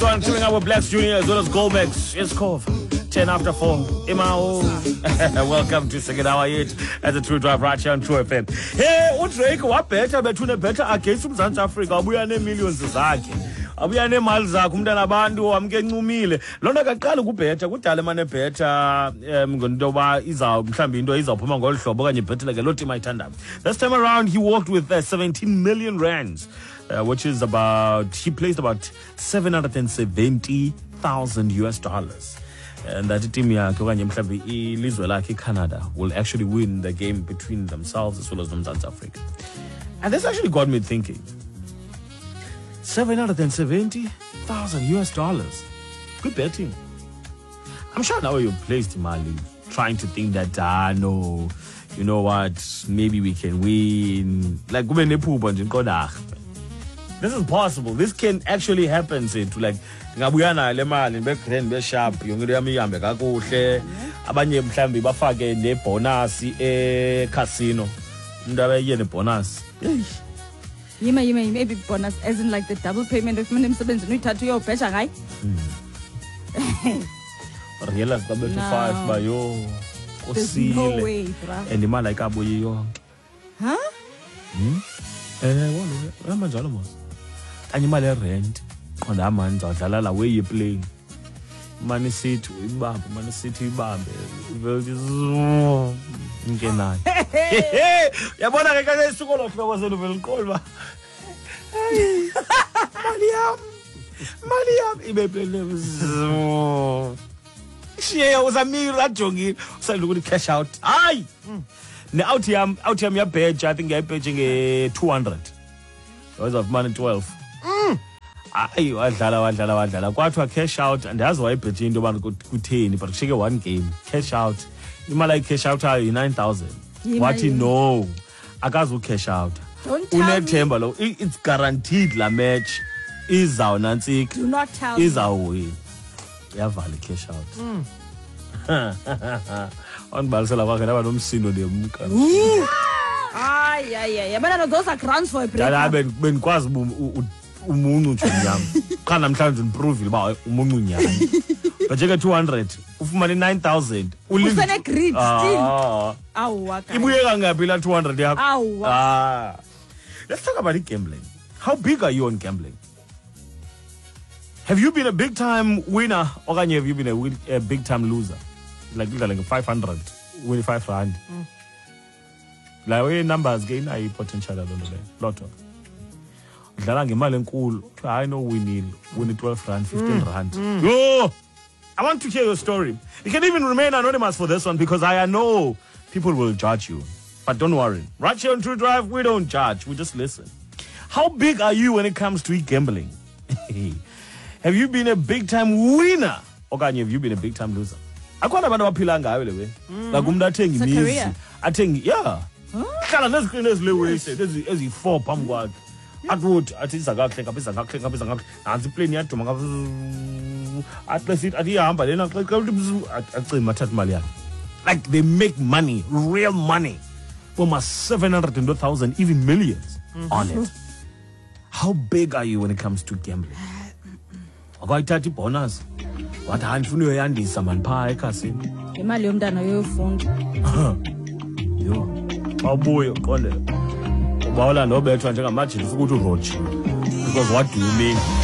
one, teaming up with Blacks Junior as well as Golmex. It's Cove. 10 after 4. Imao. Welcome to second hour yet at the True Drive right here on True FM. Hey, uDrake wabhetha bethune better against uMzantsi Afrika. Abuya ne-millions zakhe. Abuya nemali zakhe umntana abantu wamke ncumile. Lonto kaqala ukubhetha kudala manje bhetha ngento ba mhlambi into izawuphuma ngolu hlobo okanye ibhethele ke lo team ayithandayo. This time around he walked with 17 million rands. Which is he placed about $770,000 US. And that team Canada will actually win the game between themselves as well as South Africa. And this actually got me thinking. $770,000 US. Good betting. I'm sure now you've placed Mali trying to think that no, you know what, maybe we can win. Like this is possible. This can actually happen. Say to like ngabuyana le mali begrand be sharp yonke yami ihambe kakuhle abanye mhlambi bafake ne bonus casino umuntu abaye ne bonus yima maybe bonus as in like the double payment of mina emsebenzi uyithatha uyobhesha ngayi realize ka betu 5 ba yo kosile and imali ayikabuyi yonke wona manjalo mos kanye imali rent qonda amanzi adlala la way you play Man City ibambe ingenayo yabona ke kanye isuku lo hlobo zenu vele uqolba mali yam ibephele shiye uzamira ajongile usanda ukuthi cash out hayi ne out yam ya badge I think I badge nge 200 was of money 12 ayi wadlala kwathiwa cash out and yazi wayibheje into abantu ku10 but kushike one game cash out imali cash out ayi 9,000 wathi no akazi cash out unethemba lo it's guaranteed la match izaw nantsika do not tell izaw win yavala cash out onibalisela kwakhe naba nomsindo nemka ay yabona those are grounds for a break dala benikwazi umuncu nyami qha namhlanje improve ba umuncu nyami but ke 200 ufumana 9,000 usene grid still awaka ibuyeka ngapi la 200 yakho let's talk about gambling. How big are you on gambling? Have you been a big time winner or have you been a big time loser? Like 500 win 5 rand. Like when numbers gain a potential along the lotto. Dlala ngemali enkulu. I know win 12 rand, 15 rand. Oh, I want to hear your story. You can even remain anonymous for this one because I know people will judge you. But don't worry. Right here on True Drive, we don't judge. We just listen. How big are you when it comes to gambling? Have you been a big time winner or have you been a big time loser? Akwona abantu abaphila ngayo lewe. Like umuntu athenga imizi, athenga Hlala neziqini ezilewese, ezi4 phambi kwakhe. Athi iza kahle ngapha nansi plane yaduma ngapha. Athi ihamba lena acima athatha imali yakhe. Like they make money, real money. Almost 700,000, even millions on it. How big are you when it comes to gambling? Akayithatha ibonus. Wathi handifuna uyoyandisa man pha ekhasini. Imali yomntana uyofunda. Yo. Babuye qonde. Ubawula nobethwa njengamajini ukuthi uRoach. Because what do you mean?